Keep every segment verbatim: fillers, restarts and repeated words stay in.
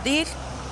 değil.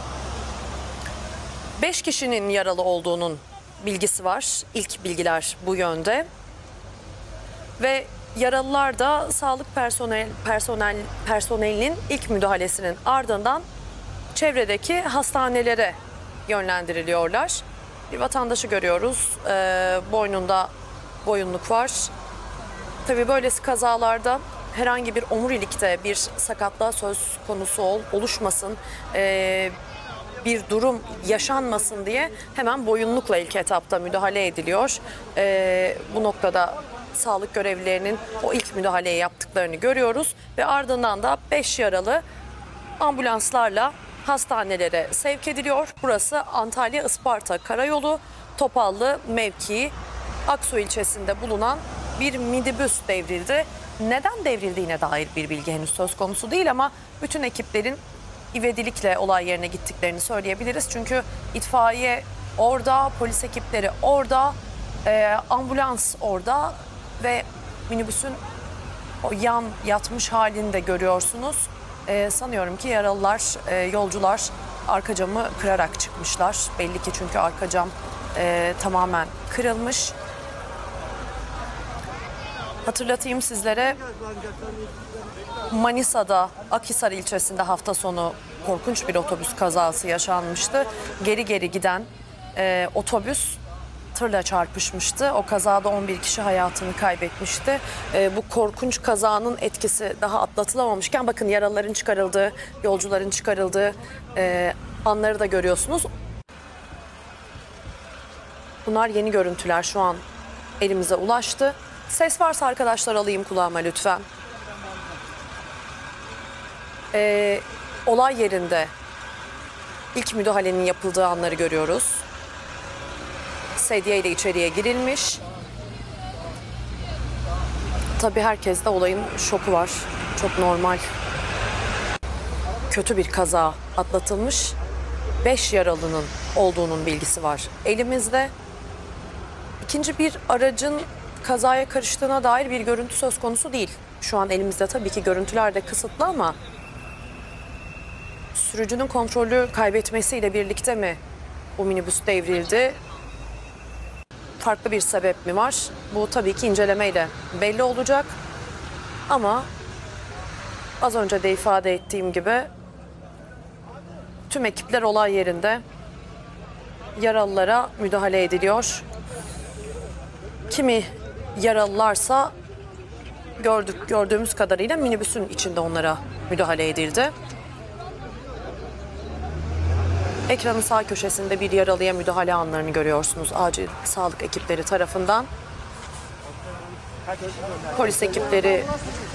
Beş kişinin yaralı olduğunun bilgisi var. İlk bilgiler bu yönde. Ve yaralılar da sağlık personel, personel personelinin ilk müdahalesinin ardından çevredeki hastanelere yönlendiriliyorlar. Bir vatandaşı görüyoruz. Ee, boynunda boyunluk var. Tabii böylesi kazalarda herhangi bir omurilikte bir sakatlığa söz konusu ol, oluşmasın, ee, bir durum yaşanmasın diye hemen boyunlukla ilk etapta müdahale ediliyor. Ee, bu noktada sağlık görevlilerinin o ilk müdahaleyi yaptıklarını görüyoruz ve ardından da beş yaralı ambulanslarla hastanelere sevk ediliyor. Burası Antalya-Isparta Karayolu Topallı mevkii Aksu ilçesinde bulunan bir minibüs devrildi. Neden devrildiğine dair bir bilgi henüz söz konusu değil ama bütün ekiplerin ivedilikle olay yerine gittiklerini söyleyebiliriz. Çünkü itfaiye orada, polis ekipleri orada, e, ambulans orada ve minibüsün o yan yatmış halini de görüyorsunuz. E, sanıyorum ki yaralılar, e, yolcular arka camı kırarak çıkmışlar. Belli ki çünkü arka cam e, tamamen kırılmış. Hatırlatayım sizlere, Manisa'da Akhisar ilçesinde hafta sonu korkunç bir otobüs kazası yaşanmıştı. Geri geri giden e, otobüs tırla çarpışmıştı. O kazada on bir kişi hayatını kaybetmişti. E, bu korkunç kazanın etkisi daha atlatılamamışken bakın yaralıların çıkarıldığı, yolcuların çıkarıldığı e, anları da görüyorsunuz. Bunlar yeni görüntüler, şu an elimize ulaştı. Ses varsa arkadaşlar alayım kulağıma lütfen. Ee, olay yerinde ilk müdahalenin yapıldığı anları görüyoruz. Sedye ile içeriye girilmiş. Tabii herkeste olayın şoku var. Çok normal. Kötü bir kaza atlatılmış. Beş yaralının olduğunun bilgisi var elimizde. İkinci bir aracın kazaya karıştığına dair bir görüntü söz konusu değil. Şu an elimizde tabii ki görüntüler de kısıtlı ama sürücünün kontrolü kaybetmesiyle birlikte mi bu minibüs devrildi? Farklı bir sebep mi var? Bu tabii ki incelemeyle belli olacak. Ama az önce de ifade ettiğim gibi tüm ekipler olay yerinde, yaralılara müdahale ediliyor. Kimi yaralılarsa gördük gördüğümüz kadarıyla minibüsün içinde onlara müdahale edildi. Ekranın sağ köşesinde bir yaralıya müdahale anlarını görüyorsunuz acil sağlık ekipleri tarafından. Polis ekipleri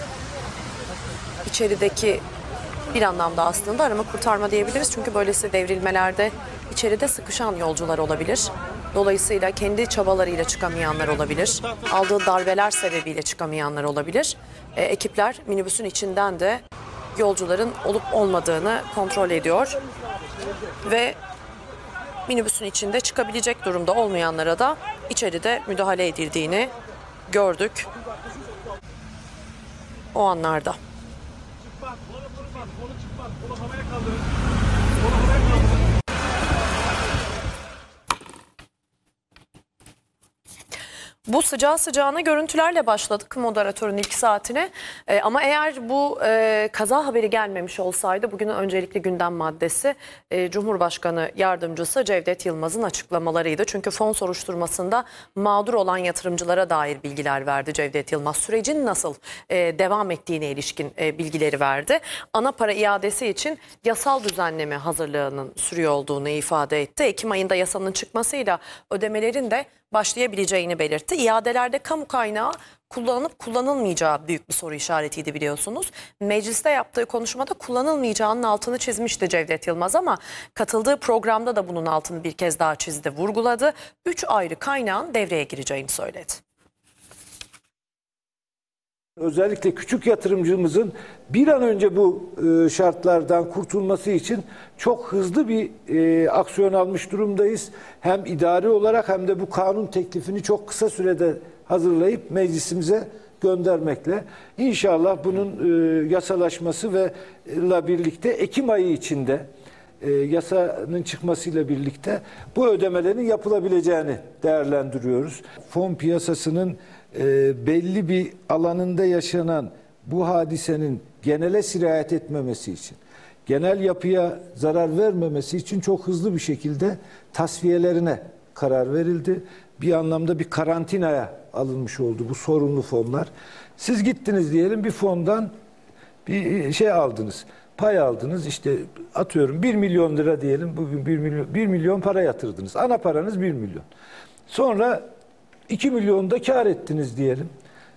içerideki bir anlamda aslında arama kurtarma diyebiliriz. Çünkü böylesi devrilmelerde içeride sıkışan yolcular olabilir. Dolayısıyla kendi çabalarıyla çıkamayanlar olabilir. Aldığı darbeler sebebiyle çıkamayanlar olabilir. E, ekipler minibüsün içinden de yolcuların olup olmadığını kontrol ediyor. Ve minibüsün içinde çıkabilecek durumda olmayanlara da içeride müdahale edildiğini gördük o anlarda. Bu sıcağı sıcağına görüntülerle başladık moderatörün ilk saatine. Ee, ama eğer bu e, kaza haberi gelmemiş olsaydı bugünün öncelikli gündem maddesi e, Cumhurbaşkanı Yardımcısı Cevdet Yılmaz'ın açıklamalarıydı. Çünkü fon soruşturmasında mağdur olan yatırımcılara dair bilgiler verdi Cevdet Yılmaz. Sürecin nasıl e, devam ettiğine ilişkin e, bilgileri verdi. Ana para iadesi için yasal düzenleme hazırlığının sürüyor olduğunu ifade etti. Ekim ayında yasanın çıkmasıyla ödemelerin de başlayabileceğini belirtti. İadelerde kamu kaynağı kullanılıp kullanılmayacağı büyük bir soru işaretiydi biliyorsunuz. Mecliste yaptığı konuşmada kullanılmayacağının altını çizmişti Cevdet Yılmaz ama katıldığı programda da bunun altını bir kez daha çizdi, vurguladı. Üç ayrı kaynağın devreye gireceğini söyledi. Özellikle küçük yatırımcımızın bir an önce bu e, şartlardan kurtulması için çok hızlı bir e, aksiyon almış durumdayız. Hem idari olarak hem de bu kanun teklifini çok kısa sürede hazırlayıp meclisimize göndermekle. İnşallah bunun e, yasalaşması ve ile birlikte Ekim ayı içinde e, yasanın çıkmasıyla birlikte bu ödemelerin yapılabileceğini değerlendiriyoruz. Fon piyasasının e, belli bir alanında yaşanan bu hadisenin genele sirayet etmemesi için, genel yapıya zarar vermemesi için çok hızlı bir şekilde tasfiyelerine karar verildi. Bir anlamda bir karantinaya alınmış oldu bu sorunlu fonlar. Siz gittiniz diyelim bir fondan bir şey aldınız, pay aldınız, işte atıyorum bir milyon lira diyelim, bugün bir milyon, bir milyon para yatırdınız. Ana paranız bir milyon. Sonra iki milyon da kar ettiniz diyelim.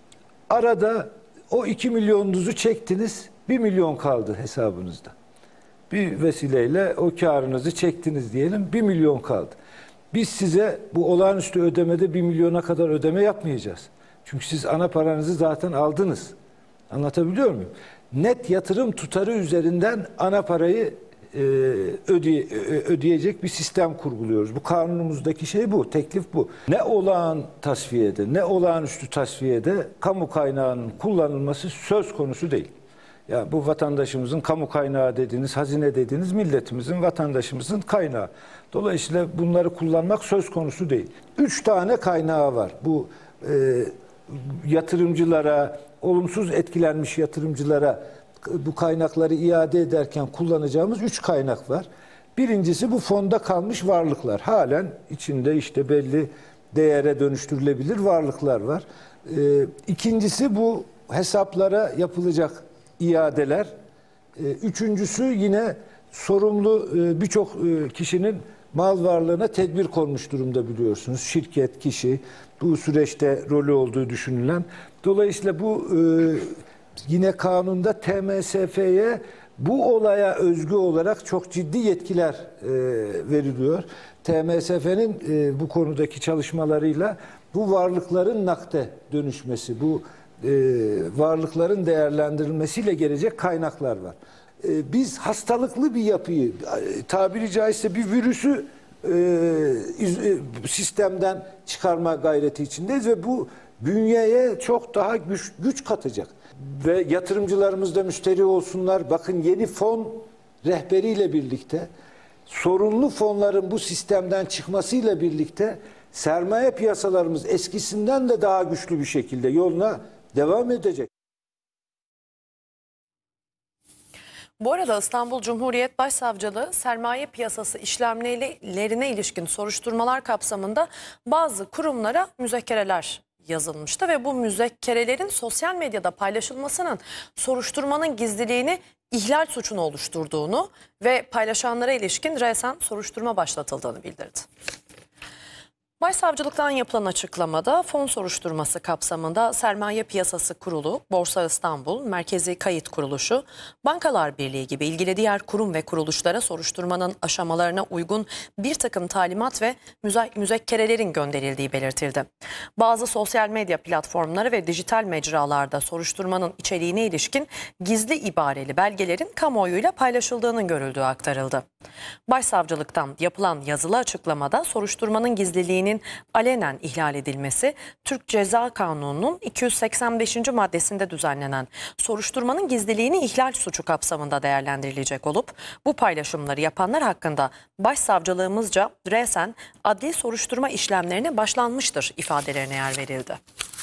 Arada o iki milyonunuzu çektiniz, bir milyon kaldı hesabınızda. Bir vesileyle o karınızı çektiniz diyelim, bir milyon kaldı. Biz size bu olağanüstü ödemede bir milyona kadar ödeme yapmayacağız. Çünkü siz ana paranızı zaten aldınız. Anlatabiliyor muyum? Net yatırım tutarı üzerinden ana parayı e, ödeye, ödeyecek bir sistem kurguluyoruz. Bu kanunumuzdaki şey bu, teklif bu. Ne olağan tasfiyede, ne olağanüstü tasfiyede kamu kaynağının kullanılması söz konusu değil. Yani bu vatandaşımızın kamu kaynağı dediğiniz, hazine dediğiniz milletimizin, vatandaşımızın kaynağı. Dolayısıyla bunları kullanmak söz konusu değil. Üç tane kaynağı var. Bu e, yatırımcılara, olumsuz etkilenmiş yatırımcılara bu kaynakları iade ederken kullanacağımız üç kaynak var. Birincisi bu fonda kalmış varlıklar. Halen içinde işte belli değere dönüştürülebilir varlıklar var. E, ikincisi bu hesaplara yapılacak iadeler. Üçüncüsü yine sorumlu birçok kişinin mal varlığına tedbir konmuş durumda biliyorsunuz. Şirket, kişi bu süreçte rolü olduğu düşünülen. Dolayısıyla bu yine kanunda T M S F'ye bu olaya özgü olarak çok ciddi yetkiler veriliyor. T M S F'nin bu konudaki çalışmalarıyla bu varlıkların nakde dönüşmesi, bu E, varlıkların değerlendirilmesiyle gelecek kaynaklar var. E, biz hastalıklı bir yapıyı, e, tabiri caizse bir virüsü e, e, sistemden çıkarma gayreti içindeyiz ve bu bünyeye çok daha güç, güç katacak. Ve yatırımcılarımız da müşteri olsunlar. Bakın yeni fon rehberiyle birlikte, sorunlu fonların bu sistemden çıkmasıyla birlikte sermaye piyasalarımız eskisinden de daha güçlü bir şekilde yoluna devam edecek. Bu arada İstanbul Cumhuriyet Başsavcılığı sermaye piyasası işlemlerine ilişkin soruşturmalar kapsamında bazı kurumlara müzekkereler yazılmıştı ve bu müzekkerelerin sosyal medyada paylaşılmasının soruşturmanın gizliliğini ihlal suçunu oluşturduğunu ve paylaşanlara ilişkin resen soruşturma başlatıldığını bildirdi. Başsavcılıktan yapılan açıklamada fon soruşturması kapsamında Sermaye Piyasası Kurulu, Borsa İstanbul, Merkezi Kayıt Kuruluşu, Bankalar Birliği gibi ilgili diğer kurum ve kuruluşlara soruşturmanın aşamalarına uygun bir takım talimat ve müzekkerelerin gönderildiği belirtildi. Bazı sosyal medya platformları ve dijital mecralarda soruşturmanın içeriğine ilişkin gizli ibareli belgelerin kamuoyuyla paylaşıldığının görüldüğü aktarıldı. Başsavcılıktan yapılan yazılı açıklamada soruşturmanın gizliliğini alenen ihlal edilmesi, Türk Ceza Kanunu'nun iki yüz seksen beşinci maddesinde düzenlenen soruşturmanın gizliliğini ihlal suçu kapsamında değerlendirilecek olup, bu paylaşımları yapanlar hakkında başsavcılığımızca resen adli soruşturma işlemlerine başlanmıştır ifadelerine yer verildi.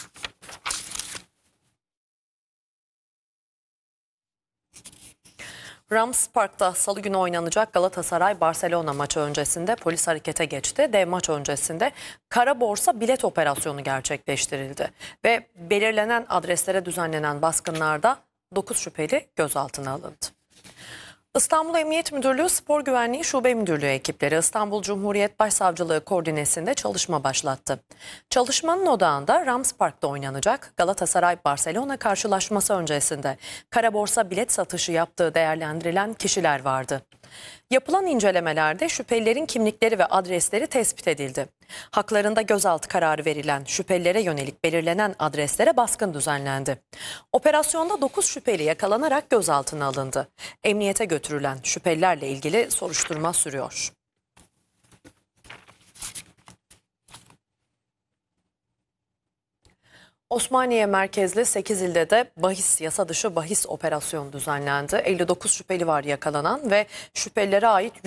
Rams Park'ta salı günü oynanacak Galatasaray-Barcelona maçı öncesinde polis harekete geçti. Dev maç öncesinde kara borsa bilet operasyonu gerçekleştirildi. Ve belirlenen adreslere düzenlenen baskınlarda dokuz şüpheli gözaltına alındı. İstanbul Emniyet Müdürlüğü Spor Güvenliği Şube Müdürlüğü ekipleri İstanbul Cumhuriyet Başsavcılığı koordinesinde çalışma başlattı. Çalışmanın odağında Rams Park'ta oynanacak Galatasaray-Barcelona karşılaşması öncesinde kara borsa bilet satışı yaptığı değerlendirilen kişiler vardı. Yapılan incelemelerde şüphelilerin kimlikleri ve adresleri tespit edildi. Haklarında gözaltı kararı verilen şüphelilere yönelik belirlenen adreslere baskın düzenlendi. Operasyonda dokuz şüpheli yakalanarak gözaltına alındı. Emniyete götürülen şüphelilerle ilgili soruşturma sürüyor. Osmaniye merkezli sekiz ilde de bahis, yasa dışı bahis operasyonu düzenlendi. elli dokuz şüpheli var yakalanan ve şüphelilere ait